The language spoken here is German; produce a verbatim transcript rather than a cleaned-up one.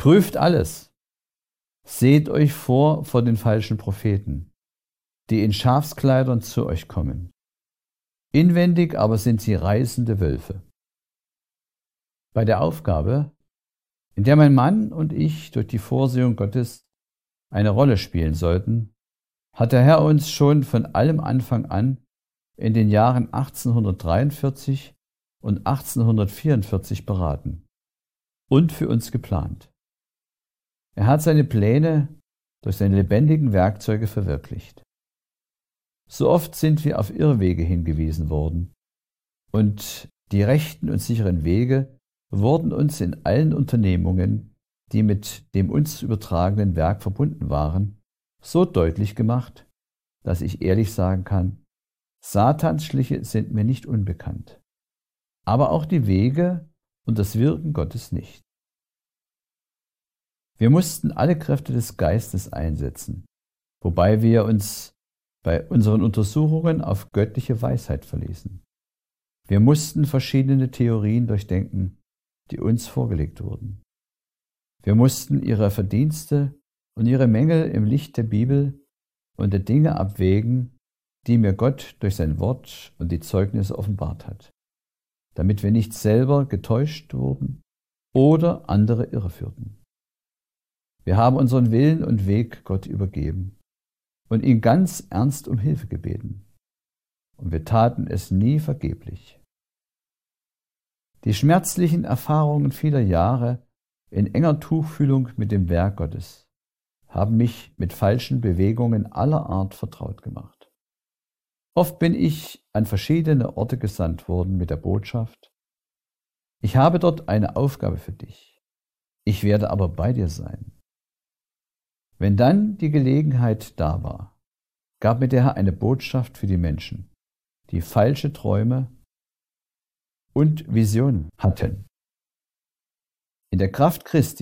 Prüft alles. Seht euch vor vor den falschen Propheten, die in Schafskleidern zu euch kommen. Inwendig aber sind sie reißende Wölfe. Bei der Aufgabe, in der mein Mann und ich durch die Vorsehung Gottes eine Rolle spielen sollten, hat der Herr uns schon von allem Anfang an in den Jahren achtzehnhundertdreiundvierzig und achtzehnhundertvierundvierzig beraten und für uns geplant. Er hat seine Pläne durch seine lebendigen Werkzeuge verwirklicht. So oft sind wir auf Irrwege hingewiesen worden und die rechten und sicheren Wege wurden uns in allen Unternehmungen, die mit dem uns übertragenen Werk verbunden waren, so deutlich gemacht, dass ich ehrlich sagen kann, Satans Schliche sind mir nicht unbekannt, aber auch die Wege und das Wirken Gottes nicht. Wir mussten alle Kräfte des Geistes einsetzen, wobei wir uns bei unseren Untersuchungen auf göttliche Weisheit verließen. Wir mussten verschiedene Theorien durchdenken, die uns vorgelegt wurden. Wir mussten ihre Verdienste und ihre Mängel im Licht der Bibel und der Dinge abwägen, die mir Gott durch sein Wort und die Zeugnisse offenbart hat, damit wir nicht selber getäuscht wurden oder andere irreführten. Wir haben unseren Willen und Weg Gott übergeben und ihn ganz ernst um Hilfe gebeten. Und wir taten es nie vergeblich. Die schmerzlichen Erfahrungen vieler Jahre in enger Tuchfühlung mit dem Werk Gottes haben mich mit falschen Bewegungen aller Art vertraut gemacht. Oft bin ich an verschiedene Orte gesandt worden mit der Botschaft: Ich habe dort eine Aufgabe für dich. Ich werde aber bei dir sein. Wenn dann die Gelegenheit da war, gab mir der Herr eine Botschaft für die Menschen, die falsche Träume und Visionen hatten. In der Kraft Christi